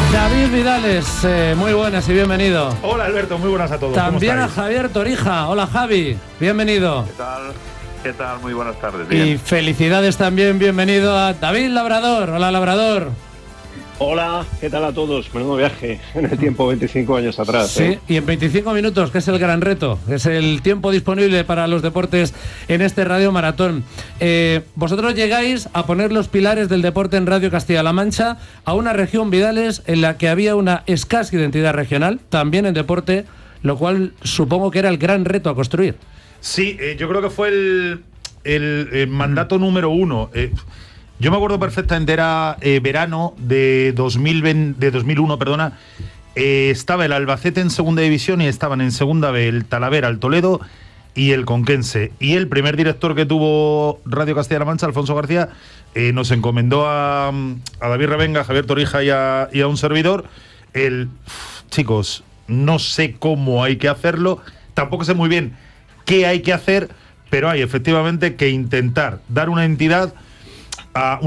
David Vidales, muy buenas y bienvenido. Hola Alberto, muy buenas a todos. También a Javier Torija. Hola Javi, bienvenido. ¿Qué tal? ¿Qué tal? Muy buenas tardes. Bien. Y felicidades también, bienvenido a David Labrador. Hola Labrador. Hola, ¿qué tal a todos? Menudo viaje en el tiempo, 25 años atrás. Sí, y en 25 minutos, que es el gran reto, es el tiempo disponible para los deportes en este Radio Maratón. Vosotros llegáis a poner los pilares del deporte en Radio Castilla-La Mancha a una región, Vidales, en la que había una escasa identidad regional, también en deporte, lo cual supongo que era el gran reto a construir. Sí, yo creo que fue el mandato número uno. Yo me acuerdo perfectamente, era verano de 2001, perdona. Estaba el Albacete en segunda división y estaban en segunda B el Talavera, el Toledo y el Conquense. Y el primer director que tuvo Radio Castilla-La Mancha, Alfonso García, nos encomendó a David Revenga, a Javier Torija y a un servidor. Chicos, no sé cómo hay que hacerlo, tampoco sé muy bien qué hay que hacer, pero hay efectivamente que intentar dar una identidad a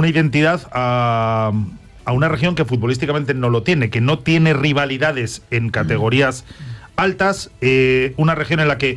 una región que futbolísticamente no lo tiene, que no tiene rivalidades en categorías altas, una región en la que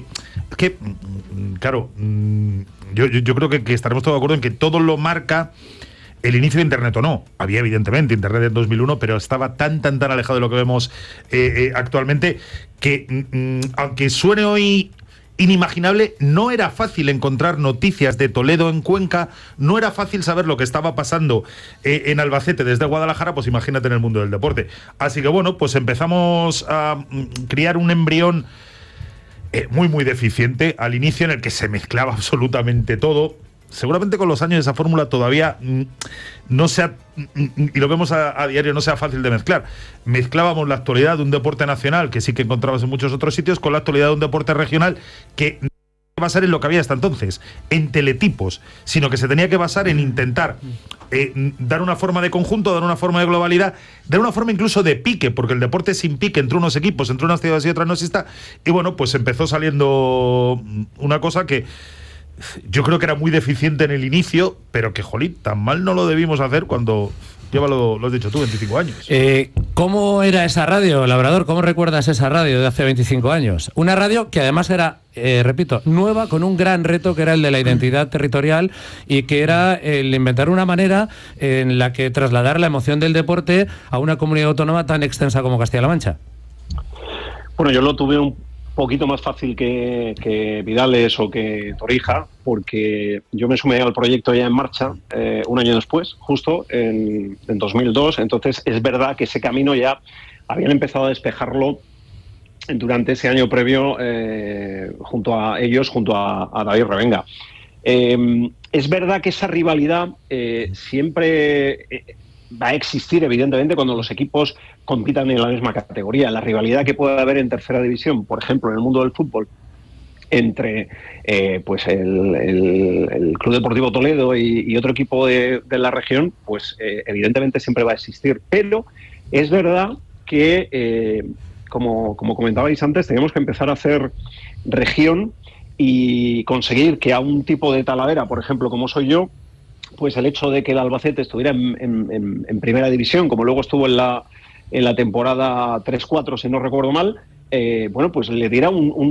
claro, yo creo que estaremos todos de acuerdo en que todo lo marca el inicio de Internet o no. Había evidentemente Internet en 2001, pero estaba tan alejado de lo que vemos actualmente que aunque suene hoy inimaginable, no era fácil encontrar noticias de Toledo en Cuenca, no era fácil saber lo que estaba pasando en Albacete desde Guadalajara, pues imagínate en el mundo del deporte. Así que bueno, pues empezamos a criar un embrión muy deficiente al inicio, en el que se mezclaba absolutamente todo. Seguramente con los años esa fórmula todavía no sea, y lo vemos a diario, no sea fácil de mezclar. Mezclábamos la actualidad de un deporte nacional, que sí que encontrabas en muchos otros sitios, con la actualidad de un deporte regional que no se tenía que basar en lo que había hasta entonces, en teletipos, sino que se tenía que basar en intentar dar una forma de conjunto, dar una forma de globalidad, dar una forma incluso de pique, porque el deporte sin pique entre unos equipos, entre unas ciudades y otras no existe. Y bueno, pues empezó saliendo una cosa que yo creo que era muy deficiente en el inicio, pero que, jolín, tan mal no lo debimos hacer cuando lleva, lo has dicho tú, 25 años. ¿Cómo era esa radio, Labrador? ¿Cómo recuerdas esa radio de hace 25 años? Una radio que además era, repito, nueva, con un gran reto que era el de la identidad territorial y que era el inventar una manera en la que trasladar la emoción del deporte a una comunidad autónoma tan extensa como Castilla-La Mancha. Bueno, yo lo tuve un poquito más fácil que Vidales o que Torija, porque yo me sumé al proyecto ya en marcha un año después, justo en 2002. Entonces es verdad que ese camino ya habían empezado a despejarlo durante ese año previo junto a ellos, junto a David Revenga. Es verdad que esa rivalidad siempre va a existir, evidentemente, cuando los equipos compitan en la misma categoría. La rivalidad que puede haber en tercera división, por ejemplo, en el mundo del fútbol, entre pues el Club Deportivo Toledo y otro equipo de la región, pues evidentemente siempre va a existir. Pero es verdad que, como comentabais antes, tenemos que empezar a hacer región y conseguir que a un tipo de Talavera, por ejemplo, como soy yo, pues el hecho de que el Albacete estuviera en primera división, como luego estuvo en la temporada 3-4, si no recuerdo mal, bueno, pues le diera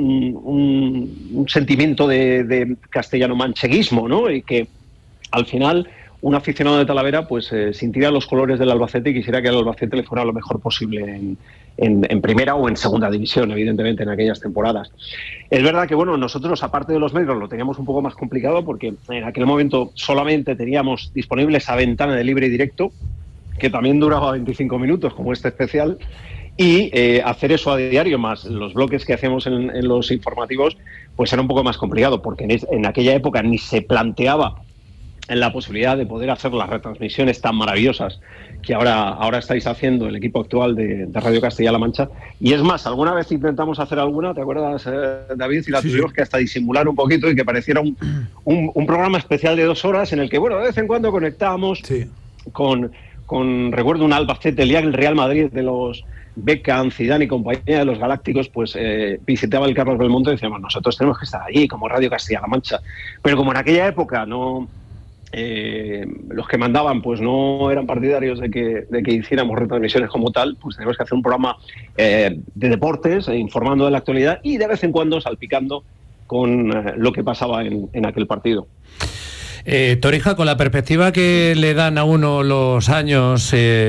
un sentimiento de castellano-mancheguismo, ¿no? Y que al final un aficionado de Talavera pues sintiera los colores del Albacete y quisiera que al Albacete le fuera lo mejor posible en primera o en segunda división, evidentemente, en aquellas temporadas. Es verdad que, bueno, nosotros, aparte de los medios, lo teníamos un poco más complicado porque en aquel momento solamente teníamos disponible esa ventana de libre y directo, que también duraba 25 minutos, como este especial, y hacer eso a diario, más los bloques que hacíamos en los informativos, pues era un poco más complicado, porque en aquella época ni se planteaba en la posibilidad de poder hacer las retransmisiones tan maravillosas que ahora estáis haciendo el equipo actual de Radio Castilla-La Mancha. Y es más, alguna vez intentamos hacer alguna, ¿te acuerdas, David? Y la tuvimos que hasta disimular un poquito y que pareciera un programa especial de 2 horas en el que, bueno, de vez en cuando conectábamos con recuerdo, un Albacete, el Real Madrid de los Beckham, Zidane y compañía de los Galácticos, pues visitaba el Carlos Belmonte y decíamos, nosotros tenemos que estar allí como Radio Castilla-La Mancha. Pero como en aquella época no los que mandaban pues no eran partidarios de que hiciéramos retransmisiones como tal, pues tenemos que hacer un programa de deportes, informando de la actualidad y de vez en cuando salpicando con lo que pasaba en aquel partido. Torija, con la perspectiva que le dan a uno los años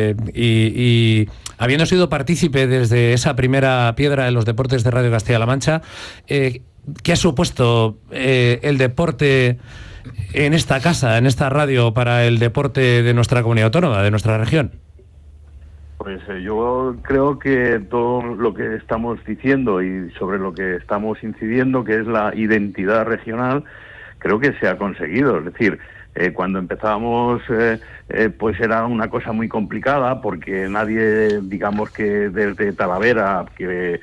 y habiendo sido partícipe desde esa primera piedra de los deportes de Radio Castilla-La Mancha, ¿qué ha supuesto el deporte en esta casa, en esta radio, para el deporte de nuestra comunidad autónoma, de nuestra región? Pues yo creo que todo lo que estamos diciendo y sobre lo que estamos incidiendo, que es la identidad regional, creo que se ha conseguido. Es decir, cuando empezábamos, pues era una cosa muy complicada, porque nadie, digamos que desde Talavera, que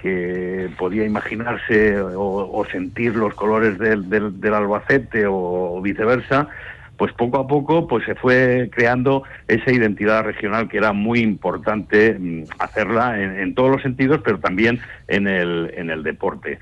podía imaginarse o sentir los colores del Albacete o viceversa, pues poco a poco pues se fue creando esa identidad regional que era muy importante hacerla en todos los sentidos, pero también en el deporte.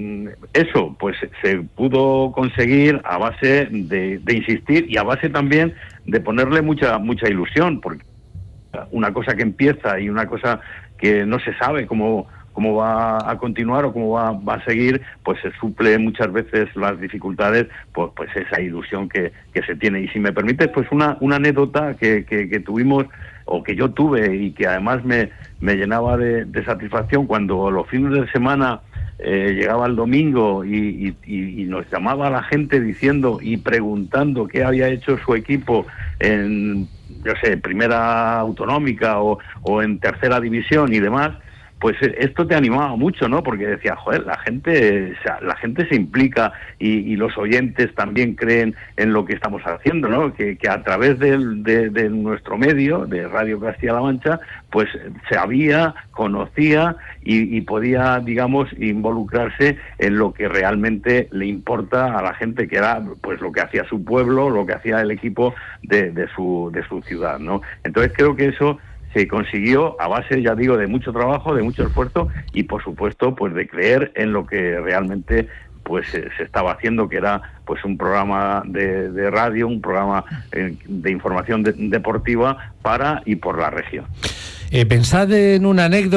Eso pues se pudo conseguir a base de insistir y a base también de ponerle mucha ilusión, porque una cosa que empieza y una cosa que no se sabe cómo va a continuar o cómo va a seguir, pues se suple muchas veces las dificultades, pues esa ilusión que se tiene. Y si me permites, pues una anécdota que tuvimos, o que yo tuve, y que además me llenaba de satisfacción, cuando los fines de semana llegaba el domingo y nos llamaba la gente diciendo y preguntando qué había hecho su equipo en, yo sé, primera autonómica o en tercera división y demás, pues esto te animaba mucho, ¿no? Porque decía, joder, la gente se implica y los oyentes también creen en lo que estamos haciendo, ¿no? Que a través de nuestro medio, de Radio Castilla-La Mancha, pues sabía, conocía y podía, digamos, involucrarse en lo que realmente le importa a la gente, que era pues lo que hacía su pueblo, lo que hacía el equipo de su ciudad, ¿no? Entonces creo que eso se consiguió a base, ya digo, de mucho trabajo, de mucho esfuerzo y, por supuesto, pues de creer en lo que realmente pues se estaba haciendo, que era pues un programa de radio, un programa de información deportiva para y por la región. Pensad en una anécdota